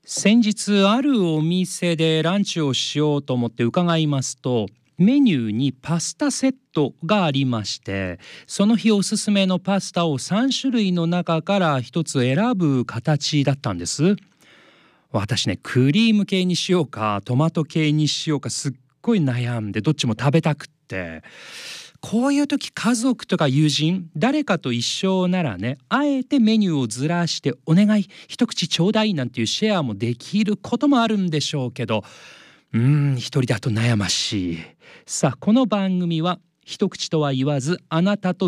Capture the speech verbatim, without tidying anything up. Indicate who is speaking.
Speaker 1: 先日あるお店でランチをしようと思って伺いますと、メニューにパスタセットがありまして、その日おすすめのパスタをさん種類の中からひとつ選ぶ形だったんです。私ね、クリーム系にしようかトマト系にしようかすっごい悩んで、どっちも食べたくって、こういう時家族とか友人誰かと一緒ならね、あえてメニューをずらしてお願い一口ちょうだいなんていうシェアもできることもあるんでしょうけど、うーん一人だと悩ましい。さあこの番組は一口とは言わずあなたと